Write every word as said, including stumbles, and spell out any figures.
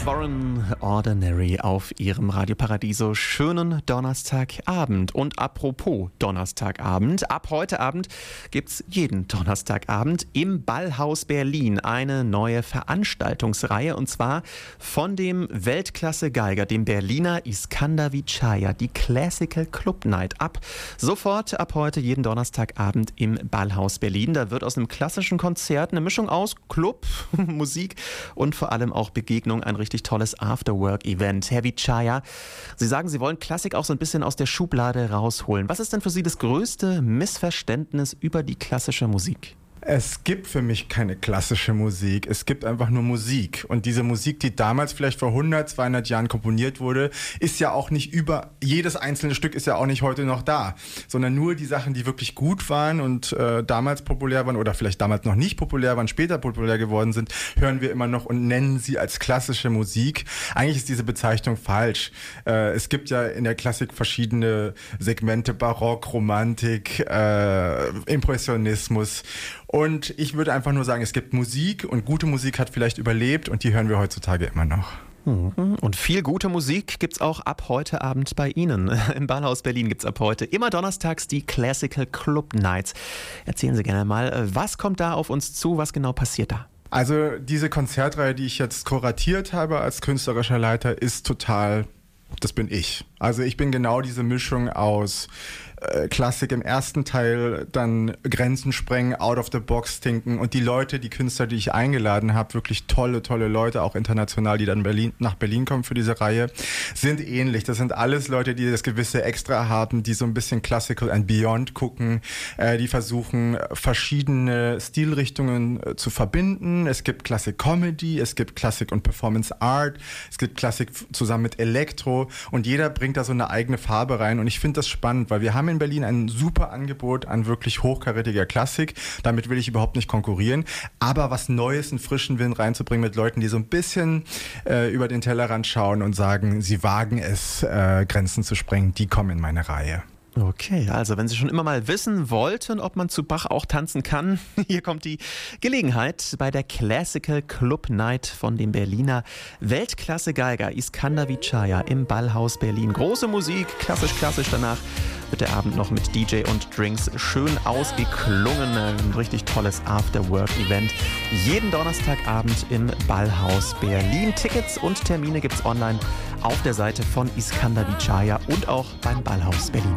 Warren, Ordinary auf ihrem Radio Paradiso. Schönen Donnerstagabend. Und apropos Donnerstagabend, ab heute Abend gibt's jeden Donnerstagabend im Ballhaus Berlin eine neue Veranstaltungsreihe, und zwar von dem Weltklasse-Geiger, dem Berliner Iskander Vijaya, die Classical Club Night. Ab sofort, ab heute jeden Donnerstagabend im Ballhaus Berlin. Da wird aus einem klassischen Konzert eine Mischung aus Club, Musik und vor allem auch Begegnung, ein richtig tolles Afterwork-Event. Herr Vijaya, Sie sagen, Sie wollen Klassik auch so ein bisschen aus der Schublade rausholen. Was ist denn für Sie das größte Missverständnis über die klassische Musik? Es gibt für mich keine klassische Musik. Es gibt einfach nur Musik. Und diese Musik, die damals vielleicht vor hundert, zweihundert Jahren komponiert wurde, ist ja auch nicht über, jedes einzelne Stück ist ja auch nicht heute noch da, sondern nur die Sachen, die wirklich gut waren und äh, damals populär waren oder vielleicht damals noch nicht populär waren, später populär geworden sind, hören wir immer noch und nennen sie als klassische Musik. Eigentlich ist diese Bezeichnung falsch. Äh, es gibt ja in der Klassik verschiedene Segmente, Barock, Romantik, äh, Impressionismus. Und ich würde einfach nur sagen, es gibt Musik und gute Musik hat vielleicht überlebt und die hören wir heutzutage immer noch. Und viel gute Musik gibt's auch ab heute Abend bei Ihnen. Im Ballhaus Berlin gibt's ab heute immer donnerstags die Classical Club Nights. Erzählen Sie gerne mal, was kommt da auf uns zu, was genau passiert da? Also diese Konzertreihe, die ich jetzt kuratiert habe als künstlerischer Leiter, ist total, das bin ich. Also ich bin genau diese Mischung aus äh, Klassik im ersten Teil, dann Grenzen sprengen, out of the box denken und die Leute, die Künstler, die ich eingeladen habe, wirklich tolle, tolle Leute, auch international, die dann Berlin, nach Berlin kommen für diese Reihe, sind ähnlich. Das sind alles Leute, die das gewisse Extra haben, die so ein bisschen Classical and Beyond gucken, äh, die versuchen, verschiedene Stilrichtungen äh, zu verbinden. Es gibt Classic Comedy, es gibt Classic und Performance Art, es gibt Classic zusammen mit Elektro und jeder bringt da so eine eigene Farbe rein und ich finde das spannend, weil wir haben in Berlin ein super Angebot an wirklich hochkarätiger Klassik. Damit will ich überhaupt nicht konkurrieren, aber was Neues, einen frischen Wind reinzubringen mit Leuten, die so ein bisschen äh, über den Tellerrand schauen und sagen, sie wagen es, äh, Grenzen zu sprengen, die kommen in meine Reihe. Okay, also wenn Sie schon immer mal wissen wollten, ob man zu Bach auch tanzen kann, hier kommt die Gelegenheit bei der Classical Club Night von dem Berliner Weltklasse-Geiger Iskander Vijaya im Ballhaus Berlin. Große Musik, klassisch, klassisch. Danach wird der Abend noch mit D J und Drinks schön ausgeklungen. Ein richtig tolles Afterwork-Event. Jeden Donnerstagabend im Ballhaus Berlin. Tickets und Termine gibt's online auf der Seite von Iskander Vijaya und auch beim Ballhaus Berlin.